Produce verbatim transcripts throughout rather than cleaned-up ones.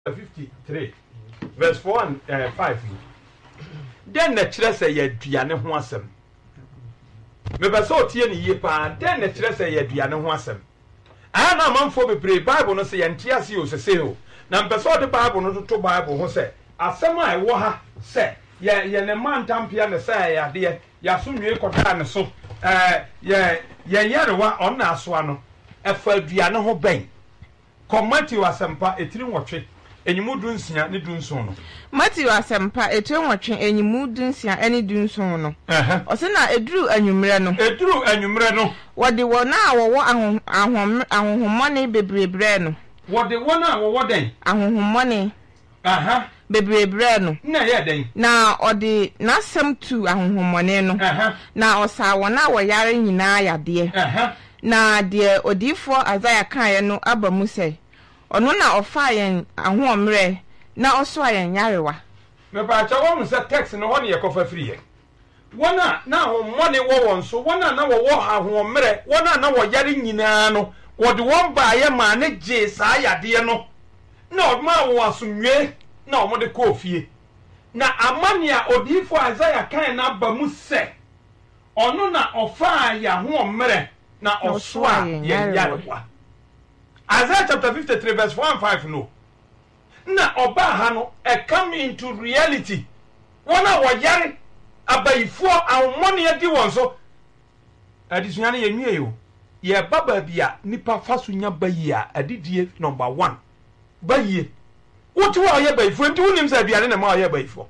fifty-three verse four and uh, five. Then the church say ye duane ho asem. Me be so tie ne yie pa. Then the church say ye duane ho asem. Ana manfo bebre Bible no say ye ntiase o sese o. Na mpe so the Bible no to Bible ho say asem a e wo ha say ye ye ne man tampia ne say ya de ya so nwe kota ne so eh ye ye yerewa on na aso ano e fa duane ho ben. Matthew asempa etiri nwotwe enyimu dunsia ne dunson no. Matthew asempa etiri nwotwe enyimu dunsia ene dunson no. Eh. Ose na eduru anwumre no. Eduru anwumre no. Wode wona awowo ahom ahom ahohommone bebrebre no. Wode wona awowo den. Ahohommone. Aha. Bebrebre no. Na ye den. Na ode nasem tu ahohommone no. Aha. Na osa wona woyare nyina yade. Aha. Na de odifo Azaya kan no aba mu sei ono na ofa yen ahomre na oso ayen yarewa me ba cha wo se text no wona ye kofa free ye wona na ahomone wo won so wona na wo wo ahomre wona na wo yare nyina no wo de won ba ye ma ne je sa yade no na o ma wo asonwe na o mo de kofie na amania odifo Azaya kan na aba mu sei ono na ofa ya ahomre na oswa ye yarewa. Isaiah chapter fifty-three verse four and five no. Na oba ha no e come into reality. Wona wo yare abayifo ahomone ye di won so. Adisunya ne ye nwie yo. Ye baba bia nipa faso nya bayi a adidie number one. Bayi. What wo ye bayifo nti wonim se bia ne ma ye bayifo.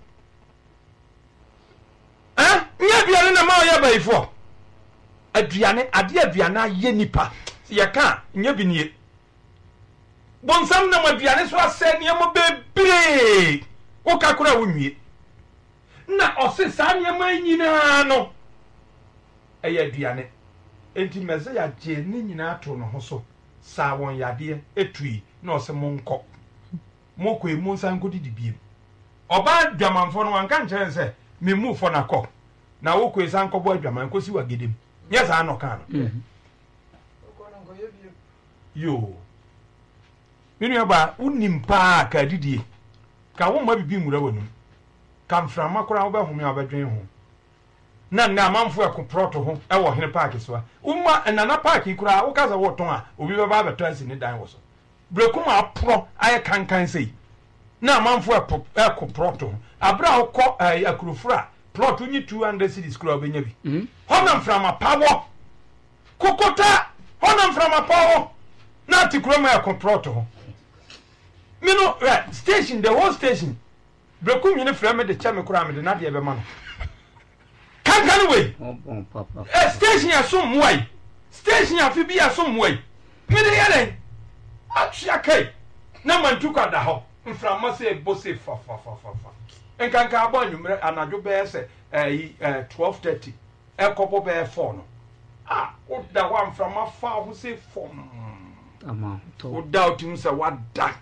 Eh? Nya bia ne ma ye bayifo. Aduane ade aduane ye nipa ye ka nya binie bonsam na aduane so asɛ ne mo bebre wo ka kora wo nwie na ɔse saa ne ma nyina no ɛyɛ aduane enti meze ya je ne nyina to no ho so saa won yade etui na ɔse mo nkɔ mo kɔ emu nsan kɔ didi biem ɔba dwamanfo no wanka nkyerɛ sɛ me mu fo na kɔ na wo kɔ nsan kɔ bɔ adwaman kɔ si wagedem. Yes, I know can. Yo. Minu ba unim pa ka didie. Ka wo ma bibi mura wonu. Kam frama kora wo ba home abadwen ho. Na na manfo ekoproto ho e wo hene park so a. Umma nana park kura wo kaza wo ton a obi ba ba beto ansi ne dan wo so. Brekum apro aye kankan sei. Na manfo ekoproto ho. Abra wo kɔ akurofura plot only two hundred cities kura obenya bi. Mhm. Honam from a power. Kokota honam from a power. Na tikroma ya komproto. Me no right station the whole station. Brekum yene frame de chame kura me de na de be ma no. Kan kan we. Oh papa. Eh station ya so mwai. Station ya fi bi ya so mwai. Me de yele. Atwa kai. Na mantuka da ho. Mframa se bose fa fa fa fa fa. Enkanka aba nwumre anadwo be se eh twelve thirty e kopo be four no ah o da wa from afar who say four ama to o doubt him say what da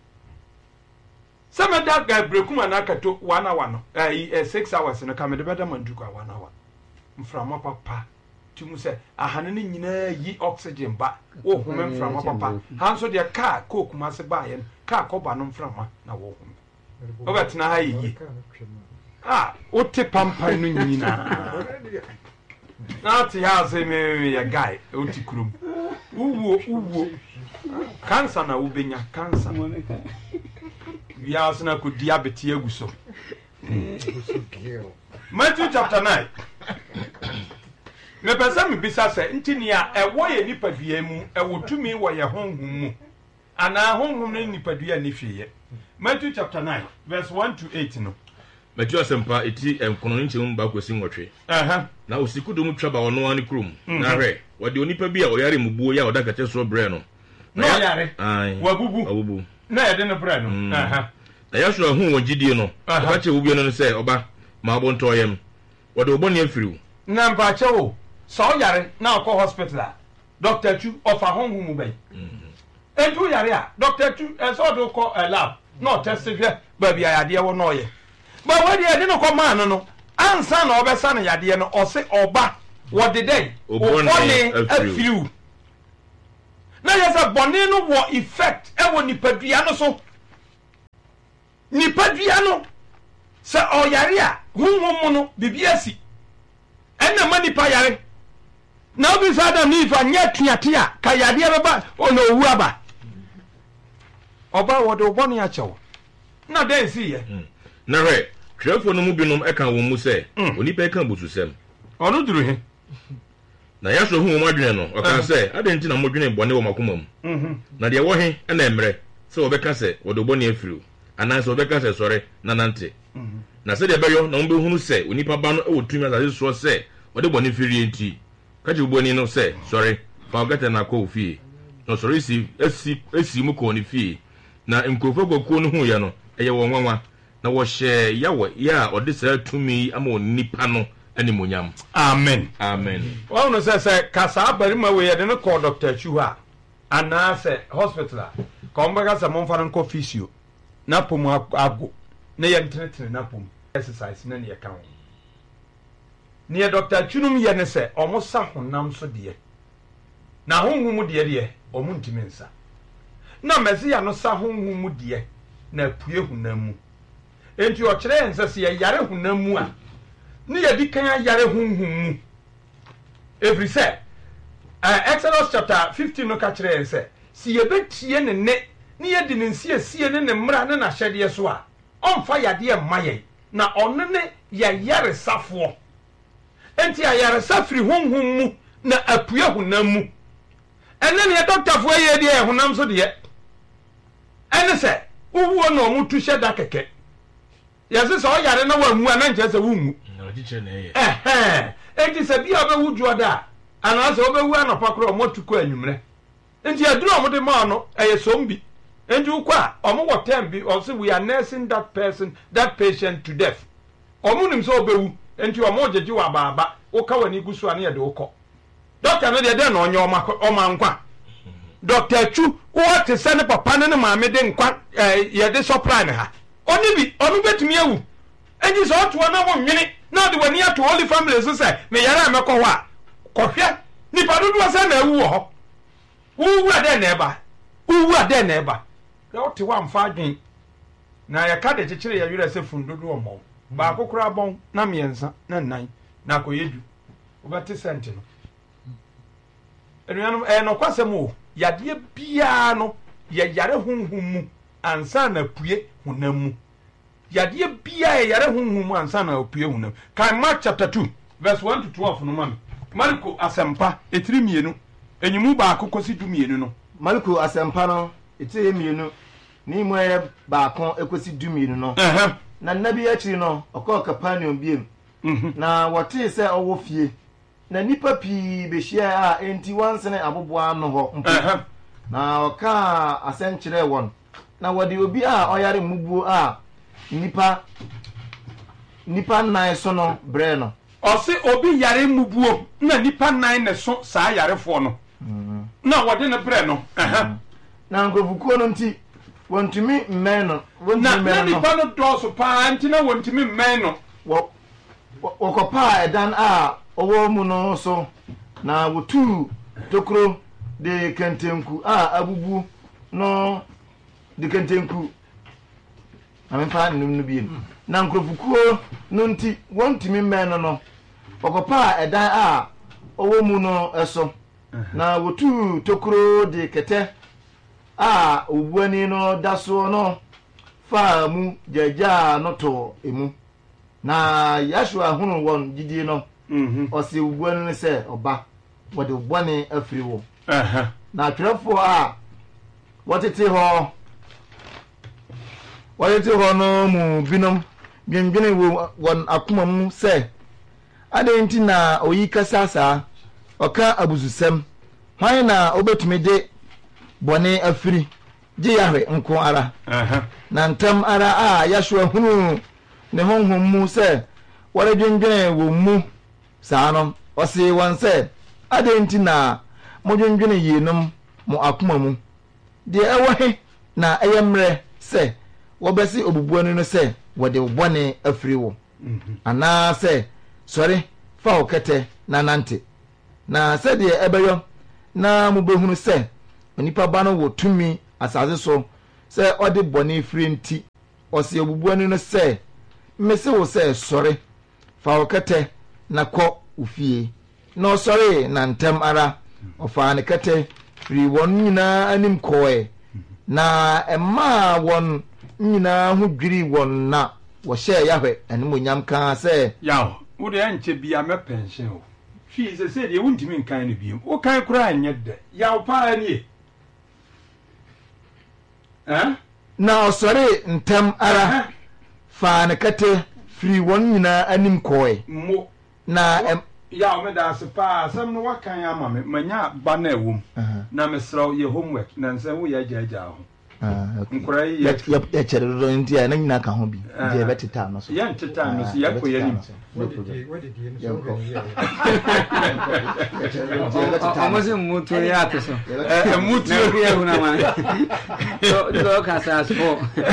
some that guy brekum anakato one hour no eh six hours no come the better man do one hour mframa papa timu say ahane ne nyina yi oxygen ba wo home mframa papa hanso de car coke ma se ba ye car koba no mframa na wo home obetina ha yi ah ote pampan no nyina na ti ha se me ya guy oti krum uwo uwo cancer na ubenya cancer we are na ko diabetes aguso Matthew chapter nine me pesa me bisa se ntini a ewo ye nipa dua mu ewo tumi wo ye honhum mu ana honhum ne nipa dua ne hweye Matthew chapter nine verse one to eight no. Matthew asempa eti enkono nchemu ba kwesi nwotwe. Aha. Na osikudo mu twaba ono ani krom. Na hwe, wode onipa bi a oyare mubuo ya oda kache so bre no. Na yare. Wabubu. Wabubu. Na yede no bre no. Aha. Na yaso hu wonjidie no. Ba che wubi no no se oba ma abonto yem. Wode oboni afiriw. Na mpa che wo. So yare na akọ hospital. Doctor Chu of ahonhu mu bai. Mhm. Entu yare a Doctor Chu e so do ko lab. No test hwe ba bia yade wo no ye. But what you no come man no ansa na obesa na yade no ose oba what the day obone afiu na yesa bone no wo effect e wo nipadua no so nipa dua no se oyare a honhom no bibia si enna ma nipa yare na obi sa Adam ni fa nya tuate a ka yade baba ono owu aba oba wo de oboni a chewo na den si ye na re trefo no mu binom e kan wo mu se onipa e kan bususem ono duru he na ya so hu mo adwene no o kan se adenti na mo dwene bone wo makoma mu na de wo he na emre se wo be ka se wo de oboni afiri ana se wo be ka se sore na nante na se de beyo na mo be hunu se onipa ba no e wo tumi asase so se wo de bone firi enti ka je oboni no se sore fa ogata na ko ofie no sore si esi esi mu ko ni fie na nkrofo gokuo no hu ya no eye wo nwanwa na wo hye yawo ya ode sra tumi ama onipa no ani monyam. Amen. Amen. Well, no say say kasa bari ma we de no call Doctor Chu ha ana say hospital ko mbaga sa mon faran ko physio na pom ago na ye ntene na pom exercise na ne kan ne Doctor Chu num ye ne say omo sa honam so de na honhum de de omo ntimi nsa na mezi ya no sa honhum de na pue hunam mu enti o kire ense se ye yare hunam mu a ni yadi kan yare hunhum mu every say uh, Exodus chapter fifteen no ka kire ense si ye betie ne ne ni yadi ne nsie sie ne ne mra ne na hyede so a onfa yade maye na onne ne ya yare safo enti ya yare safri hunhum mu na apue hunam mu ene ne doctor fo ye de hunam so de ene se uwo no mu tu hyeda keke yase so yare na wa mu ana nche se wu mu eh eh enti se bia be wuju oda ana se obewu anopa kro motuko anwumre enti aduru omode ma no eye sombi enti ukwa omo wotem bi o se we are nursing that person that patient to death omo nim so obewu enti omo jeje wa baba uka wani gusu ana ye de ukọ doctor no de de no onye oma oma nkwa Doctor Chu what is send papa ne ma me de nkwa ye de soprano ha oni bi onu betumi awu enti so to na wo nwene na de wani ato holy family so say me yara me ko ho a kohwe ni padudu asa na ewu ho wu ade na eba wu ade na eba ya ote wa mfa adwen na ya ka de kekere ya yure se fundodo omo ba kokora bon na miensa na nan na koyedu obate sente no enuano e no kwasem o yade bia no ye yare hunhum mu ansa na pue hunam mu yade bia ye yare hunhum mu ansa na pue hunam kan Mark chapter two verse one to twelve no mami Marko asempa etiri mienu enyimu ba akokosi du mienu no Marko asempa no etiri mienu ni mo ye ba akon ekosi du mienu no eh na nabi akiri no okọ Capernaum biem na wote se owo fie na nipa pi behia a enti wansene aboboa no ho eh na oka asenkyere won na wodi obi a oyare mubuo a nipa nipa nine so no bre no ose obi yare mubuo na nipa nine ne so saa yarefo no na wodi ne bre no eh na nkofukuo no nti wontumi mmen no na wontumi na mmen no nipa no doso pa anti na wontumi mmen no wo wokopa edan a owo mu no so na wotu tokro de kentenku a abubu no de kentenku amemfa nnum no biem na nkrofukuo no nti wontimi mmen no no wokopa edan a owo mu no eso na wotu tokro de kete a obuani no daso no fa mu jaja no to emu na Yashua hunu won gidi no mhm osi obuani no se oba wode obuani afiri wo eh na trefo a wotete ho wotete ho no mu binom dwendwene wo won akoma mu se adenti na oyi kasasa oka abuzusem hwan na obetumi de bone afiri je yahwe nko ara eh na ntam ara a Yashua hunu ne honhom mu se wore dwendwene wo mu saano osi won se adenti na modwendwene yinum mo akoma mu de ewohe na eyemre se wobesi obubuanu no se wode obone afiri wo ana se sorry fa okete na nante na se de ebeyo na mubehunu se onipa ba no wo tumi asase so se ode bone afiri nti ɔse obubu ani no sɛ mmese wo sɛ sɔre fa wo kɛtɛ na kɔ ufie na ɔsɔre na ntɛm ara ɔfa ne kɛtɛ firi wɔn nyinaa anim kɔɛ na ɛmaa wɔn nyinaa ho dwiri wɔn na wɔhyɛ yahwɛ animonyam kaa sɛ yaw wo de ɛnkyɛ bia mɛpɛnhyɛ o fii sɛ sɛ deɛ wontumi nkan no biom wokan koraa nyɛ dɛ yaw paa nie eh? na ɔsɔre ntɛm ara fa ne kɛtɛ firi wɔn nyinaa anim kɔɛ mo na ɛm yaw meda ase paa asɛm no wakan ama me manya ba na ɛwom na mesrɛ yɛ homework na nsɛ woyɛ agyaagyaa ho nkora yi yɛkyɛre dodo nti a na nyinaa ka ho bi nti yɛbɛteta no so yɛnteta no so yɛkɔ yɛnim ɔmo se mmutu yɛ ate so mmutu yɛ huna ma dɔ kasa so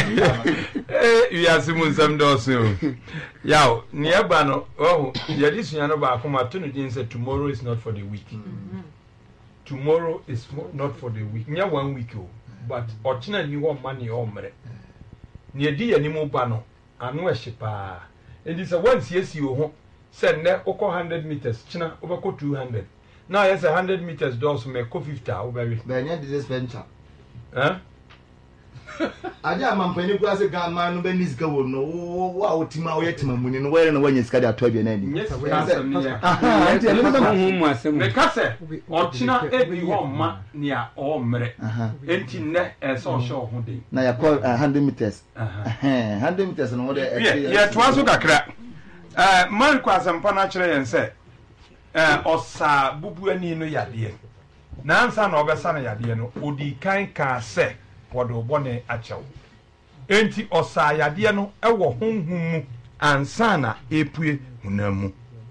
wiase mu nsɛm dɔɔso yaw ne ɛba no ɔho yɛde sua no baako ma to no din sɛ tomorrow is not for the week tomorrow is not for the week nyɛ one week o but ɔkyena ni hɔ ma ne ɔmmerɛ ne yɛdi yɛ anim ba no ano ɛhye paa enti sɛ wansiesie wo ho sɛ nnɛ wokɔ one hundred meters kyena wobɛkɔ two hundred na ayɛ sɛ one hundred meters dɔɔso mɛkɔ fifty a wobɛwe bɛnyɛ dispenser eh? aja amampani kura se gama no bani sika wo no wo a wotima wo yetima muni no wɛre no wanya sika de atɔ bia na di yes asɛm ne yɛ aha nti ɛno no ho mu asɛm me ka sɛ ɔkyena ebi hɔ ma nea ɔmmerɛ enti nnɛ ɛsɛ ɔhyɛ wo ho den na yakɔ one hundred meters aha one hundred meters no wo de yɛ toa so kakra eh Marko asɛmpa no akyerɛ yɛn sɛ eh ɔsa bubuani no yadeɛ nansa na ɔbɛsa no yadeɛ no odi kan ka sɛ wɔde ɔbɔne akyɛw enti ɔsa yadeɛ no ɛwɔ honhum mu ansa na epue hunam mu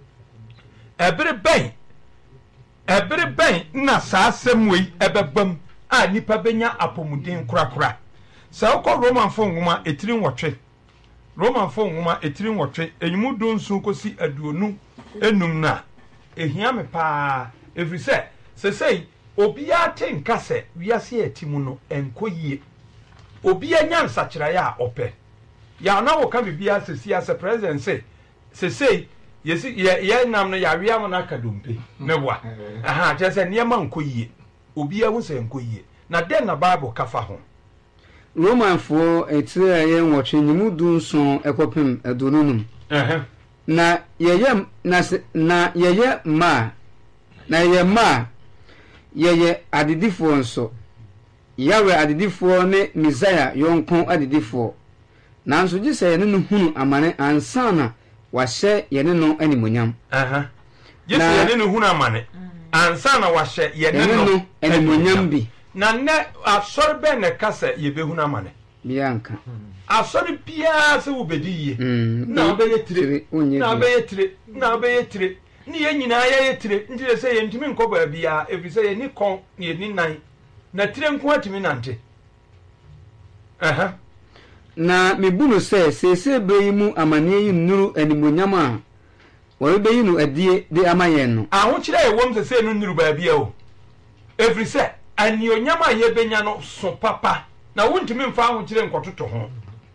ɛbere bɛn ɛbere bɛn na saa asɛm wei ɛbɛbam a nipa benya apɔmuden korakora sɛ wokɔ romanfo nwoma etiri nwɔtwe romanfo nwoma etiri nwɔtwe enyimu do nso kosi aduonu enum na ehia me paa efiri sɛ sesei obiya te nka sɛ wiase atimu no enko yie obiya nyansa kyerɛ a ɔpɛ ya na wo ka bibia sesi as a president say sesei yesi ye nam no ya wia mo na kadompe ne boa aha kyerɛ sɛ niema nko yie obiya hu sɛ nko yie na den na bible kafa ho romanfo etire yɛ nwɔtwe nyimu du nso ekopem adununum eh na yɛyɛ na na yɛyɛ ma na yɛyɛ ma yɛyɛ adedifoɔ nso yɛwɛ adedifoɔ ne Misaya yɔnko adedifoɔ nanso gye sɛ yɛne no hunu amane ansa na wahyɛ yɛne no animonyam aha gye sɛ yɛne no hunu amane ansa na wahyɛ yɛne no animonyam bi na nnɛ asɔre bɛn na ka sɛ yɛbɛhunu amane bianka asɔre biara sɛ wobɛdi yie na wobɛyɛ tire na wobɛyɛ tire na wobɛyɛ tire ni yɛ nyinaa yɛ tire nti sɛ yɛ ntumi nkɔ baabi a efi sɛ yɛ ni kɔn ni yɛ ni nan na tire nko atumi nante aha na mebu no sɛ sese bɛyi mu amaneɛ yi nnuru animonyam a wɔbɛyi no adie de ama yɛn no ahokyerɛ yɛ wɔm sɛ sɛ no nnuru baabi a o efiri sɛ anionyam a yɛbɛnya no so papa na wontumi mfa ahokyerɛ nkɔtoto ho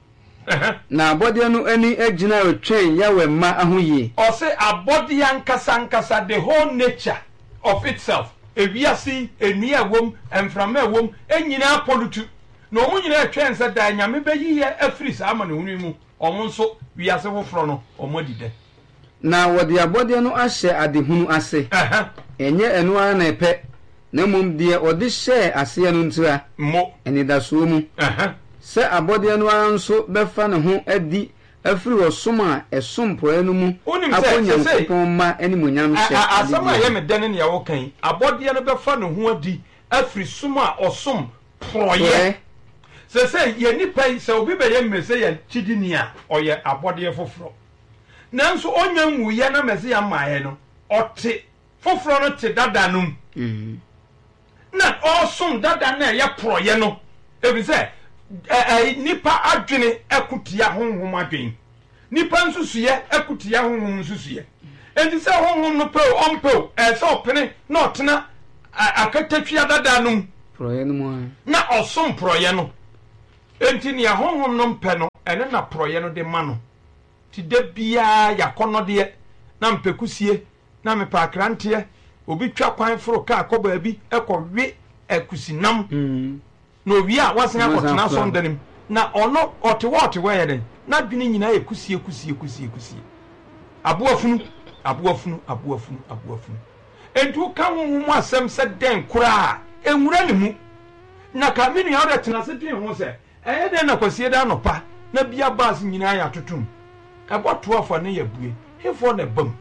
na abɔdeɛ no ani agyina retwɛn yɛwɛ mma ahoyie ɔse abɔdeɛ ankasa ankasa the whole nature of itself ewiase enua wom emframa wom enyina polutu na ɔmo nyina atwɛn sɛ da nyame bɛyi yɛ afiri saa ama ne hunu mu ɔmo nso wiase foforo no ɔmo dide na wɔde abɔdeɛ no ahyɛ adehunu ase ɛnyɛ ɛno ara na ɛpɛ na mmom deɛ ɔde hyɛ aseɛ no ntira mo anidasoɔ mu sɛ abɔdeɛ no ara nso bɛfa ne ho adi afiri wɔ som a ɛsom porɔeɛ no mu akɔ nyankopɔn ma animonyam hyɛ asɛm a yɛ me dɛne ne yɛwɔ kan abɔdeɛ no bɛfa ne ho adi afiri som a ɔsom porɔeɛ sɛ sɛ yɛ nipa yi sɛ obi bɛyɛ mmɛ sɛ yɛ kyidini a ɔyɛ abɔdeɛ foforɔ nanso ɔnya nwuyɛ na mɛsɛ yɛ mmaeɛ no ɔte foforɔ no te dada no mu na ɔsom dada no a ɛyɛ porɔeɛ no ebi sɛ eh nipa adwene akutia honhom adwen nipa nsusuyɛ akutia honhom nsusuyɛ enti sɛ honhom no pew ɔmpew ɛsɛ ɔpene na ɔtena akatatwia dada no porɔeɛ no mu na ɔsom porɔeɛ no enti ne honhom no mpɛ no ene na proye no de ma no ti da bia yakɔnɔ de na mpekusie na mepa akrante obi twa kwan foro ka akɔba bi ekɔwe akusinam mm. na owi a wasen akɔtena som danim na ɔno ɔte wɔte wɔ yɛden na dwene nyina yɛ kusie kusie kusie kusie aboafunu aboafunu aboafunu aboafunu entu ka wo mu asɛm sɛ den kora enwura ne mu na ka menu ya ɔde tena se dwen ho sɛ ɛyɛ den na kwasie da nopa na bia baas nyina ya totum ɛbɔto afɔ ne yɛ bue hefo na bam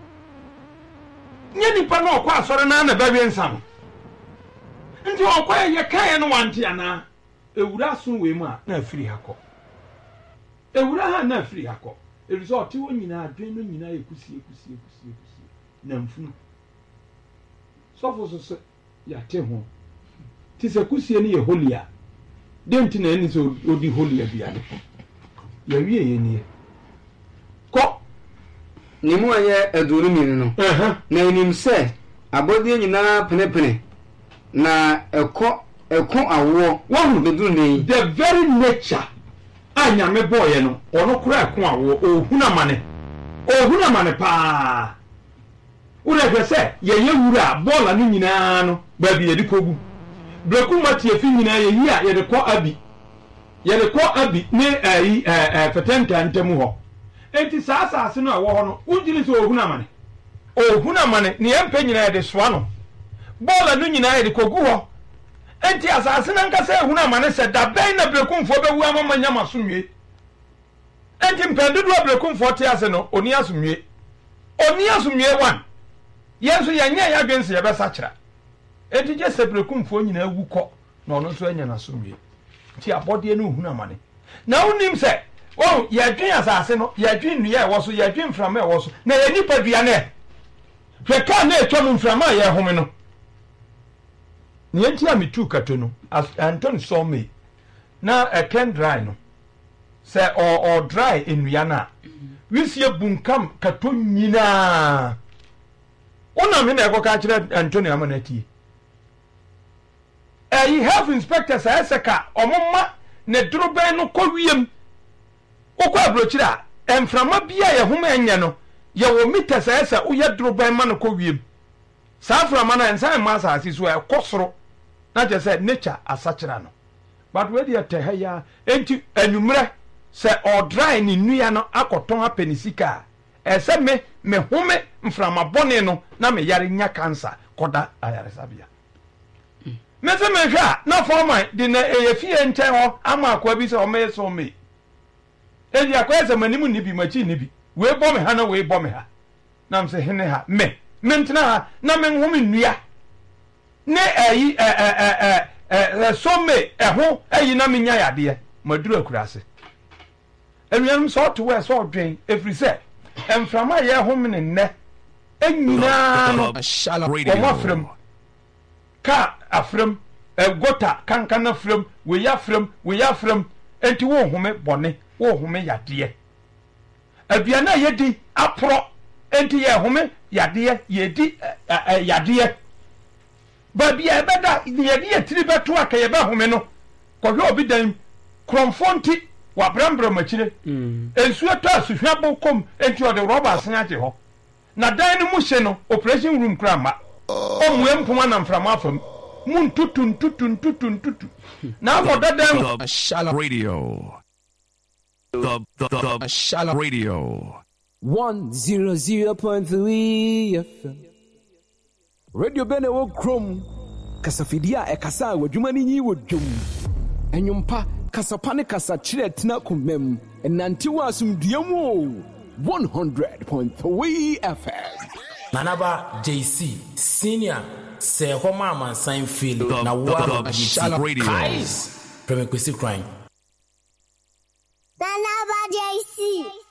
nye nipa na ɔkɔ asɔre na na bɛwe nsam nti ɔkɔ yɛ kae no wante ana ewura so we mu a na afiri hakɔ ewura ha na afiri hakɔ eruso ɔte wo nyina adwen no nyina yɛ kusie kusie kusie kusie na mfunu sɔfo so so yate ho ti sɛ kusie ne yɛ holia denti na ani so odi holia biane ya wie yɛ nie kɔ ne mu ayɛ aduru minu no na enim sɛ abɔdeɛ nyinaa penepene na ɛkɔ ɛko awo wɔn beduru ne the very nature anya me boy no ɔno kura ɛko awo ohuna mane ohuna mane pa ura hwɛ sɛ yɛyɛ wura bɔɔla no nyinaa no baabi yɛde kɔgu bleku matie fi nyinaa yɛyi a yɛde kɔ abi yɛde kɔ abi ne ɛyi ɛɛ fɛtɛnta ntɛmu hɔ enti saa asase no a wɔ hɔ no wogye sɛ ohuna mane ohuna mane ne yɛmpɛ nyinaa yɛde soa no bɔɔla no nyinaa yɛde kɔgu hɔ enti asase na nkasa ehuna mane sɛ dabɛn na blekumfo bɛwu amama nyama so nwie enti mpɛndodo a blekumfo te ase no oni asomwie oni asomwie one yenso yɛnyɛ yɛ adwense yɛbɛsa kyera enti gye sɛ blekumfo nyinaa wu kɔ na ɔno nso anya na somwie nti abɔdeɛ no ohuna mane na wonim sɛ oh yɛdwen asase no yɛdwen nnua ɛwɔ so yɛdwen mframa ɛwɔ so na yɛ nipa duane hwɛ kaa na etwa mu mframa a yɛhome no ne yɛnti a metu kato no Anthony saw me na a can dry no sɛ or dry nnua no a wisie bunkam kato nyinaa wona me na ɛkɔka kyerɛ Anthony amanati ɛyi health inspector sɛ ɛsɛ ka ɔmoma ne dorobɛn no kɔ wiem wokɔ aburokyire a ɛmframa bia yɛhoma ɛnyɛ no yɛwɔ mita sɛ ɛsɛ woyɛ dorobɛn ma no kɔ wiem saa frama no ɛnsan ma asase so ɛkɔ soro na kyerɛ sɛ nature asakyera no but wadi ɛtɛ ha ya enti anwummerɛ sɛ ɔdry ne nnua no akɔtɔn apɛ ne sika a ɛsɛ me me home mframa bɔne no na me yare nya cancer kɔda ayaresabea me sɛ mehwɛ a na fɔman de na ɛyɛ fie nkyɛn hɔ ama akoa bi sɛ ɔmɛyɛ sɛ ɔmɛyi edi akoa sɛ manim ni bi makyi ni bi wei bɔ me ha na wei bɔ me ha nam sɛ hene ha me mentena ha na me nhome nnua ne ayi ɛ ɛ ɛ ɛ ɛ some ɛho ayi na me nya yadeɛ maduru akurase anuanom sɛ ɔto wɛ sɛ ɔdwen efiri sɛ ɛmframa yɛ home ne nnɛ ɛnyinaa no wɔn afrɛm ka afrɛm ɛgota kankana afrɛm wei afrɛm wei afrɛm enti wo home bɔne wo home yadeɛ aduane a yɛdi aporɔ enti yɛ home yadeɛ yɛdi yadeɛ baabi a ɛbɛda yɛde yɛtiri bɛto aka yɛbɛhome no kɔhwɛ obi dan krɔmfo nti wabrambra makyire nsuo tɔ asuhwa bo kom enti ɔde rɔba asen agye hɔ na dan no mu hye no operation room kura ma ɔmue mpoma na mframa afam mu ntutu ntutu ntutu ntutu na afɔ dadan Ashala Radio the the the Ashala Radio one hundred point three F M Radio Bene wo krom kasafidia e kasa wadwuma ni nyi wodwum enwumpa kasapa ne kasa kyerɛ tena komam enante wa asumduamu one hundred point three F M Nanaba J C senior se homa amansan field na wa Ashala Radio Kais Premier Kwesi Crime Nanaba J C